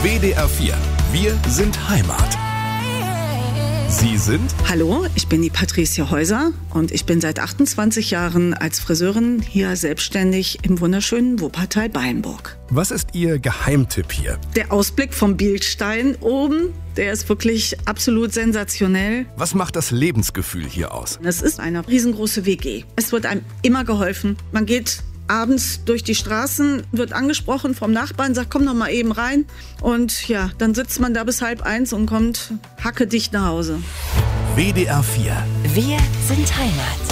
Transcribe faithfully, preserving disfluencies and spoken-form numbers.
W D R vier. Wir sind Heimat. Sie sind? Hallo, ich bin die Patricia Häuser und ich bin seit achtundzwanzig Jahren als Friseurin hier selbstständig im wunderschönen Wuppertal-Beyenburg. Was ist Ihr Geheimtipp hier? Der Ausblick vom Biehlstein oben, der ist wirklich absolut sensationell. Was macht das Lebensgefühl hier aus? Es ist eine riesengroße W G. Es wird einem immer geholfen. Man geht abends durch die Straßen, wird angesprochen vom Nachbarn, sagt, komm doch mal eben rein. Und ja, dann sitzt man da bis halb eins und kommt hackedicht nach Hause. W D R vier. Wir sind Heimat.